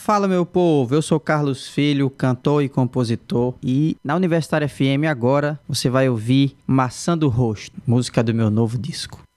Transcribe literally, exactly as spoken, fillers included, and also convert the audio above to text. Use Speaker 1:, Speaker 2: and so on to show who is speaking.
Speaker 1: Fala, meu povo, eu sou Carlos Filho, cantor e compositor, e na Universitária F M agora você vai ouvir Maçã do Rosto, música do meu novo disco.